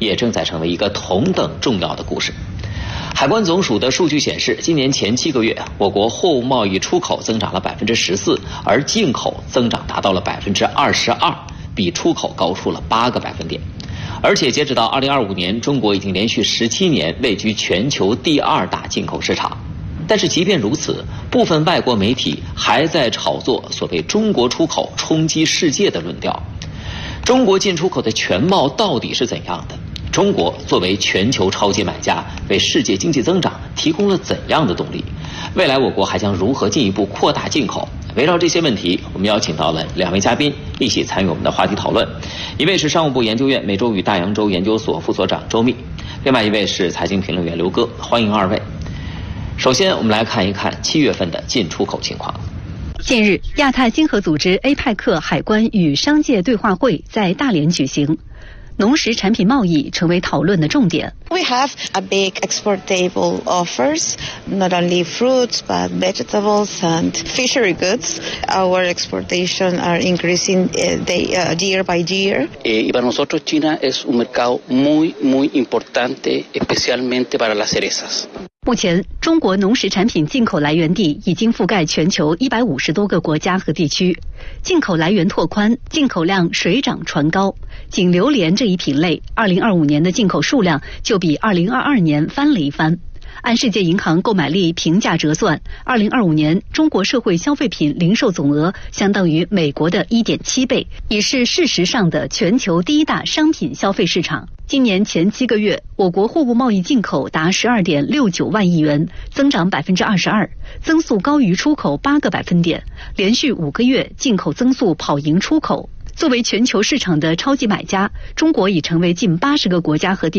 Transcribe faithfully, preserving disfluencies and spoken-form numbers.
也正在成为一个同等重要的故事。海关总署的数据显示，今年前七个月，我国货物贸易出口增长了百分之十四，而进口增长达到了百分之二十二，比出口高出了八个百分点。而且截止到二零二五年，中国已经连续十七年位居全球第二大进口市场。但是即便如此，部分外国媒体还在炒作所谓中国出口冲击世界的论调。中国进出口的全貌到底是怎样的？中国作为全球超级买家，为世界经济增长提供了怎样的动力？未来我国还将如何进一步扩大进口？围绕这些问题，我们邀请到了两位嘉宾一起参与我们的话题讨论。一位是商务部研究院美洲与大洋洲研究所副所长周密，另外一位是财经评论员刘戈。欢迎二位。首先，我们来看一看七月份的进出口情况。 近日，亚太经合组织 A P E C 海关与商界对话会在大连举行。农食产品贸易成为讨论的重点。 We have a big exportable offers, not only fruits but vegetables and fishery goods. Our exportation are increasing day, uh, year by year. Eh, y para nosotros China es un mercado muy, muy importante, especialmente para las cerezas. 目前，中国农食产品进口来源地已经覆盖全球一百五十多个国家和地区，进口来源拓宽，进口量水涨船高。仅榴莲这一品类，二零二五年的进口数量就比二零二二年翻了一番。按世界银行购买力平价折算，二零二五年中国社会消费品零售总额相当于美国的 一点七倍，已是事实上的全球第一大商品消费市场。今年前七个月，我国货物贸易进口达 十二点六九万亿元，增长 百分之二十二， 增速高于出口八个百分点，连续五个月进口增速跑赢出口。作为全球市场的超级买家，中国已成为近八十个国家和地